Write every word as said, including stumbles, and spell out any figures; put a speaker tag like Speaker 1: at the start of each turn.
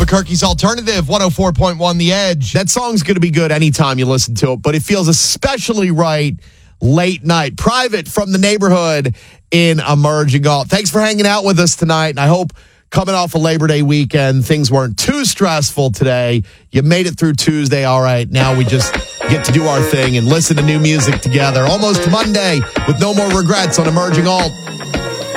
Speaker 1: Albuquerque's Alternative, one oh four point one The Edge. That song's going to be good anytime you listen to it, but it feels especially right late night. Private from the Neighborhood in Emerging Alt. Thanks for hanging out with us tonight, and I hope coming off a Labor Day weekend, things weren't too stressful today. You made it through Tuesday all right. Now we just get to do our thing and listen to new music together. Almost Monday with no more regrets on Emerging Alt.